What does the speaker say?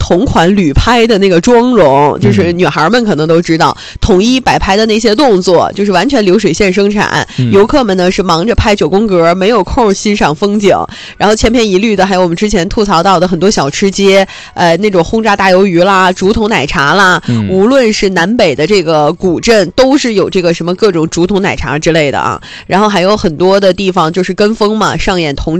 同款旅拍的那个妆容，就是女孩们可能都知道，统一摆拍的那些动作，就是完全流水线生产。游客们呢是忙着拍9宫格，没有空欣赏风景。然后千篇一律的，还有我们之前吐槽到的很多小吃街，那种轰炸大鱿鱼啦、竹筒奶茶啦，无论是南北的这个古镇，都是有这个什么各种竹筒奶茶之类的啊。然后还有很多的地方就是跟风嘛，上演同